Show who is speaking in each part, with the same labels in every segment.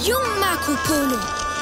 Speaker 1: jungen Marco Polo.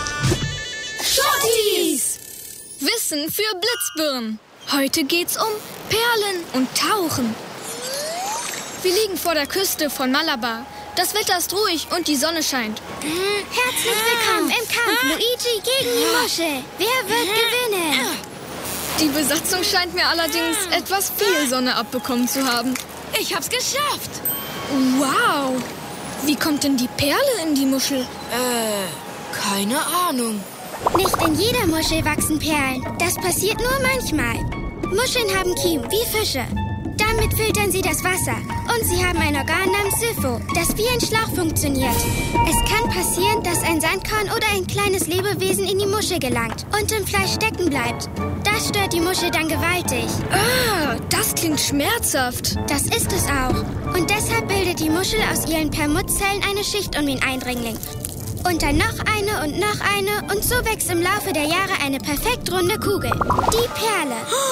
Speaker 1: Shorties! Wissen für Blitzbirnen. Heute geht's um Perlen und Tauchen. Wir liegen vor der Küste von Malabar. Das Wetter ist ruhig und die Sonne scheint.
Speaker 2: Herzlich willkommen im Kampf Luigi gegen die Muschel. Wer wird gewinnen?
Speaker 1: Die Besatzung scheint mir allerdings etwas viel Sonne abbekommen zu haben.
Speaker 3: Ich hab's geschafft.
Speaker 1: Wow! Wie kommt denn die Perle in die Muschel?
Speaker 3: Keine Ahnung.
Speaker 2: Nicht in jeder Muschel wachsen Perlen. Das passiert nur manchmal. Muscheln haben Kiemen wie Fische. Damit filtern sie das Wasser. Und sie haben ein Organ namens Sipho, das wie ein Schlauch funktioniert. Es kann passieren, dass ein Sandkorn oder ein kleines Lebewesen in die Muschel gelangt und im Fleisch stecken bleibt. Das stört die Muschel dann gewaltig.
Speaker 1: Das klingt schmerzhaft.
Speaker 2: Das ist es auch. Und deshalb bildet die Muschel aus ihren Perlmutterzellen eine Schicht um den Eindringling. Und dann noch eine und so wächst im Laufe der Jahre eine perfekt runde Kugel. Die Perle.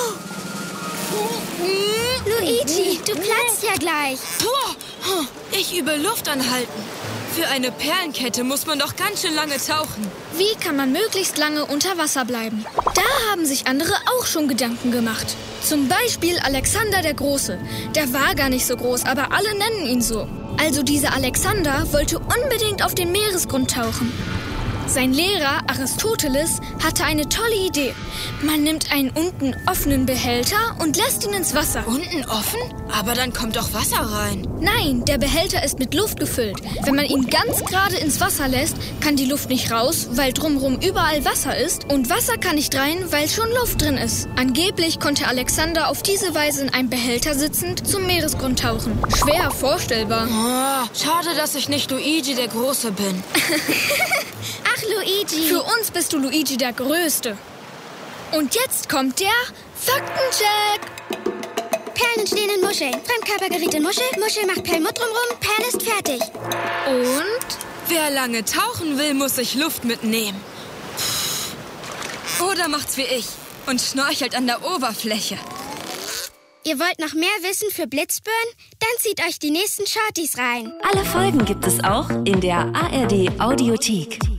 Speaker 2: Luigi, du platzt ja gleich.
Speaker 3: Ich übe Luft anhalten. Für eine Perlenkette muss man doch ganz schön lange tauchen.
Speaker 1: Wie kann man möglichst lange unter Wasser bleiben? Da haben sich andere auch schon Gedanken gemacht. Zum Beispiel Alexander der Große. Der war gar nicht so groß, aber alle nennen ihn so. Also dieser Alexander wollte unbedingt auf den Meeresgrund tauchen. Sein Lehrer Aristoteles hatte eine tolle Idee. Man nimmt einen unten offenen Behälter und lässt ihn ins Wasser.
Speaker 3: Unten offen? Aber dann kommt doch Wasser rein.
Speaker 1: Nein, der Behälter ist mit Luft gefüllt. Wenn man ihn ganz gerade ins Wasser lässt, kann die Luft nicht raus, weil drumherum überall Wasser ist. Und Wasser kann nicht rein, weil schon Luft drin ist. Angeblich konnte Alexander auf diese Weise in einem Behälter sitzend zum Meeresgrund tauchen. Schwer vorstellbar.
Speaker 3: Schade, dass ich nicht Luigi der Große bin.
Speaker 2: Ach, Luigi.
Speaker 1: Für uns bist du Luigi der Größte. Und jetzt kommt der Faktencheck.
Speaker 2: Perlen entstehen in Muscheln. Fremdkörper gerät in Muschel. Muschel macht Perlmutt drumrum. Perle ist fertig.
Speaker 1: Und?
Speaker 3: Wer lange tauchen will, muss sich Luft mitnehmen. Oder macht's wie ich und schnorchelt an der Oberfläche.
Speaker 2: Ihr wollt noch mehr Wissen für Blitzbirnen? Dann zieht euch die nächsten Shorties rein.
Speaker 4: Alle Folgen gibt es auch in der ARD Audiothek.